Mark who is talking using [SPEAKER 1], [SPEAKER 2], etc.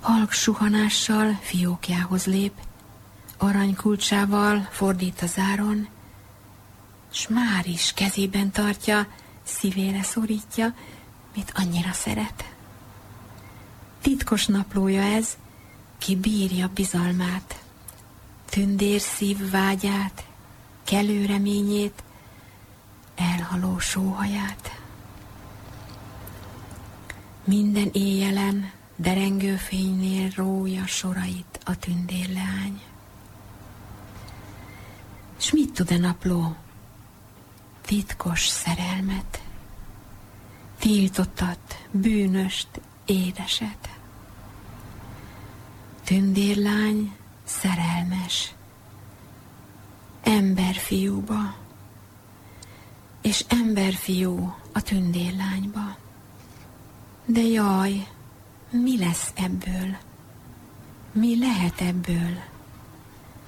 [SPEAKER 1] Halk suhanással fiókjához lép, aranykulcsával fordít a záron, s már is kezében tartja, szívére szorítja, mit annyira szeret. Titkos naplója ez, ki bírja bizalmát, tündér szív vágyát, kelő reményét, elhaló sóhaját. Minden éjjelen derengő fénynél rója sorait a tündérleány. S mit tud a napló? Titkos szerelmet, tiltottat, bűnöst, édeset. Tündérlány szerelmes, emberfiúba, és emberfiú a tündérlányba. De jaj, mi lesz ebből? Mi lehet ebből?